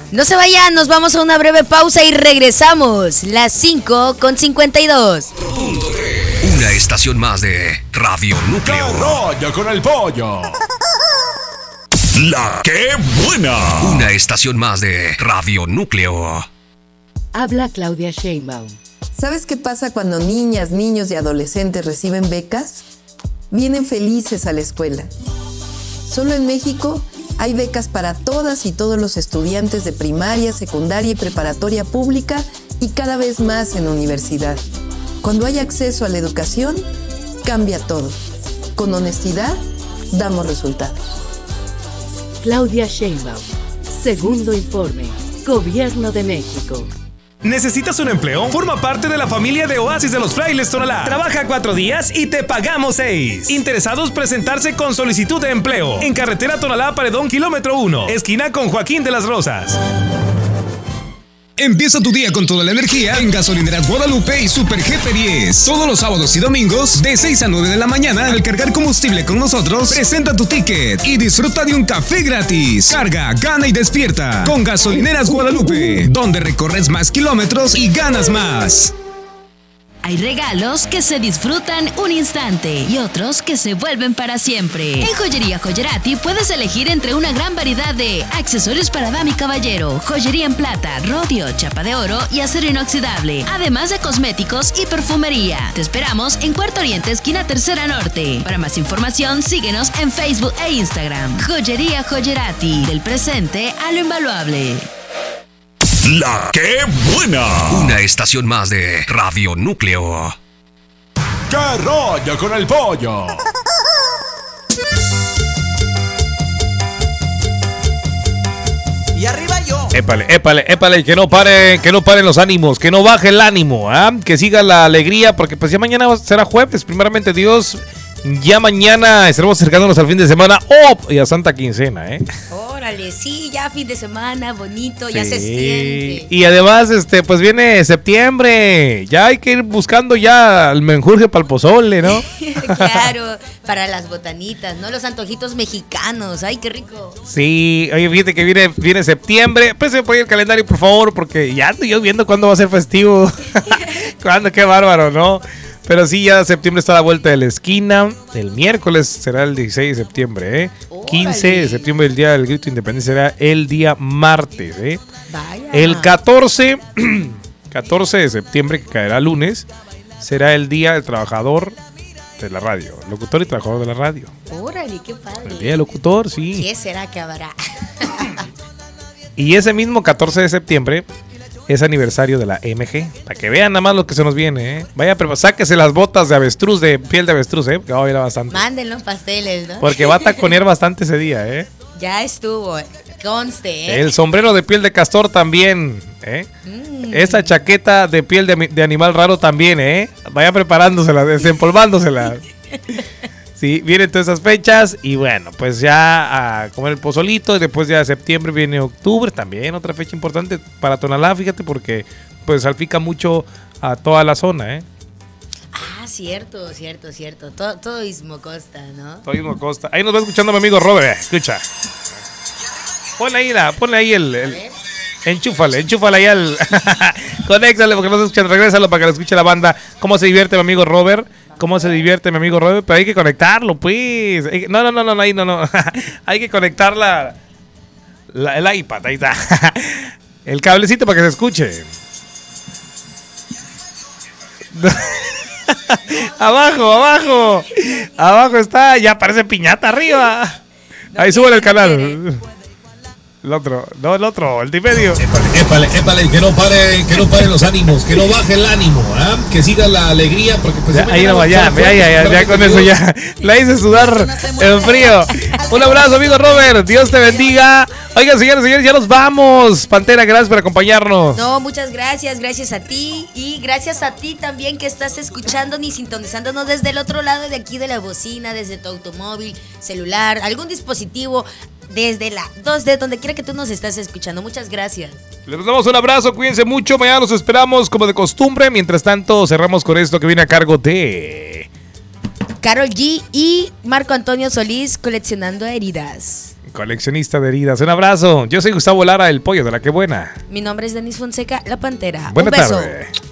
No se vayan, nos vamos a una breve pausa y regresamos. Las 5:52. Una estación más de Radio Núcleo. ¡Qué rollo con el pollo! ¡La qué buena! Una estación más de Radio Núcleo. Habla Claudia Sheinbaum. ¿Sabes qué pasa cuando niñas, niños y adolescentes reciben becas? Vienen felices a la escuela. Solo en México hay becas para todas y todos los estudiantes de primaria, secundaria y preparatoria pública y cada vez más en universidad. Cuando hay acceso a la educación, cambia todo. Con honestidad, damos resultados. Claudia Sheinbaum. Segundo informe. Gobierno de México. ¿Necesitas un empleo? Forma parte de la familia de Oasis de los Frailes Tonalá. Trabaja 4 días y te pagamos 6. Interesados presentarse con solicitud de empleo. En carretera Tonalá Paredón, kilómetro 1, esquina con Joaquín de las Rosas. Empieza tu día con toda la energía en Gasolineras Guadalupe y Super GP10. Todos los sábados y domingos de 6 a 9 de la mañana al cargar combustible con nosotros, presenta tu ticket y disfruta de un café gratis. Carga, gana y despierta con Gasolineras Guadalupe, donde recorres más kilómetros y ganas más. Hay regalos que se disfrutan un instante y otros que se vuelven para siempre. En Joyería Joyerati puedes elegir entre una gran variedad de accesorios para dama y caballero, joyería en plata, rodio, chapa de oro y acero inoxidable, además de cosméticos y perfumería. Te esperamos en Cuarto Oriente, esquina Tercera Norte. Para más información, síguenos en Facebook e Instagram. Joyería Joyerati, del presente a lo invaluable. ¡La qué buena! Una estación más de Radio Núcleo. ¡Qué rollo con el pollo! Y arriba yo. Épale, que no paren los ánimos, que no baje el ánimo, que siga la alegría, porque pues ya mañana será jueves, primeramente Dios. Ya mañana estaremos acercándonos al fin de semana y a Santa Quincena, Órale, sí, ya fin de semana, bonito, sí. Ya se siente. Y además, pues viene septiembre. Ya hay que ir buscando ya el menjurje para el pozole, ¿no? Claro, para las botanitas, ¿no? Los antojitos mexicanos. ¡Ay, qué rico! Sí, oye, fíjate que viene septiembre. Pues se puede ir el calendario, por favor, porque ya ando yo viendo cuándo va a ser festivo. Cuándo, qué bárbaro, ¿no? Pero sí, ya septiembre está a la vuelta de la esquina. El miércoles será el 16 de septiembre, 15 de septiembre, el día del grito de independencia, será el día martes, Vaya. El 14 de septiembre, que caerá lunes, será el día del trabajador de la radio. Locutor y trabajador de la radio. Órale, qué padre. El día del locutor, sí. ¿Qué será que habrá? Y ese mismo 14 de septiembre es aniversario de la MG. Para que vean nada más lo que se nos viene, Vaya, pero sáquese las botas de avestruz, de piel de avestruz, que va a ir bastante. Mándenlo pasteles, ¿no? Porque va a taconear bastante ese día, Ya estuvo, conste, El sombrero de piel de castor también, Esa chaqueta de piel de animal raro también, Vaya preparándosela, desempolvándosela. Sí, vienen todas esas fechas y bueno, pues ya a comer el pozolito y después ya de septiembre viene octubre, también otra fecha importante para Tonalá, fíjate, porque pues salpica mucho a toda la zona, Ah, cierto. Todo Istmo Costa, ¿no? Todo Istmo Costa. Ahí nos va escuchando mi amigo Robert, escucha. Ponle ahí el enchúfale ahí al conéctale porque no se escucha, regrésalo para que lo escuche la banda. ¿Cómo se divierte mi amigo Robert? Pero hay que conectarlo, pues. No. Hay que conectar el iPad, ahí está. El cablecito para que se escuche. Abajo está, ya parece piñata arriba. Ahí súbele el canal. El otro, el tipedio. Épale, que no paren los ánimos, que no baje el ánimo, que siga la alegría, porque pues ya con eso ya la hice sudar en frío. Un abrazo, amigo Robert, Dios te bendiga. Oigan, señores, ya nos vamos. Pantera, gracias por acompañarnos. No, muchas gracias a ti y gracias a ti también que estás escuchando y sintonizándonos desde el otro lado de aquí de la bocina, desde tu automóvil, celular, algún dispositivo. Desde donde quiera que tú nos estás escuchando. Muchas gracias. Les damos un abrazo, cuídense mucho. Mañana los esperamos como de costumbre. Mientras tanto, cerramos con esto que viene a cargo de Karol G y Marco Antonio Solís, Coleccionando Heridas. coleccionista de heridas. Un abrazo. Yo soy Gustavo Lara, el pollo de la que buena. Mi nombre es Denis Fonseca, la Pantera. Buena Un beso. tarde.